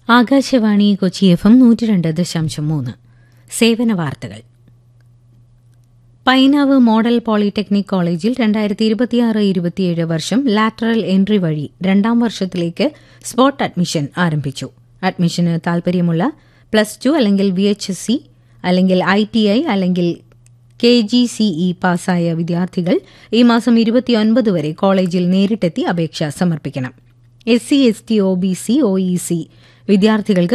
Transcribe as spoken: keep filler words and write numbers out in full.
Akashvani Kochi F M നൂറ്റി രണ്ട് ദശാംശം മൂന്ന് സേവന വാർത്തകൾ. പൈനാവ് മോഡൽ പോളിടെക്നിക് കോളേജിൽ രണ്ടായിരത്തി ഇരുപത്തിയാറ് ഇരുപത്തിയേഴ് വർഷം ലാറ്ററൽ എൻട്രി വഴി രണ്ടാം വർഷത്തിലേക്ക് സ്പോട്ട് അഡ്മിഷൻ ആരംഭിച്ചു. അഡ്മിഷന് താൽപര്യമുള്ള പ്ലസ് ടു അല്ലെങ്കിൽ വി എച്ച് എസ് സി അല്ലെങ്കിൽ ഐ ടി ഐ അല്ലെങ്കിൽ കെ ജി സിഇ പാസ്സായ വിദ്യാർത്ഥികൾ ഈ മാസം ഇരുപത്തിയൊൻപത് വരെ കോളേജിൽ നേരിട്ടെത്തി അപേക്ഷ സമർപ്പിക്കണം. S C S T O B C O E C വിദ്യാർത്ഥികൾക്ക്